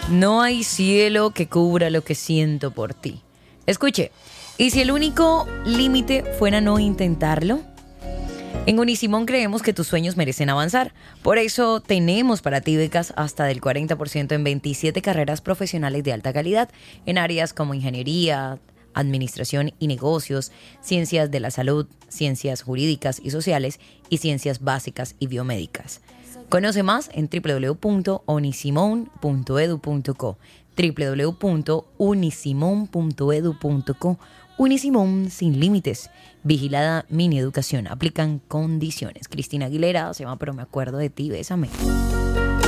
No hay cielo que cubra lo que siento por ti. Escuche, ¿y si el único límite fuera no intentarlo? En Unisimón creemos que tus sueños merecen avanzar. Por eso tenemos para ti becas hasta del 40% en 27 carreras profesionales de alta calidad en áreas como ingeniería, administración y negocios, ciencias de la salud, ciencias jurídicas y sociales y ciencias básicas y biomédicas. Conoce más en www.unisimon.edu.co, www.unisimon.edu.co. Unisimón sin límites. Vigilada Mini Educación. Aplican condiciones. Cristina Aguilera se llama Pero me acuerdo de ti, bésame.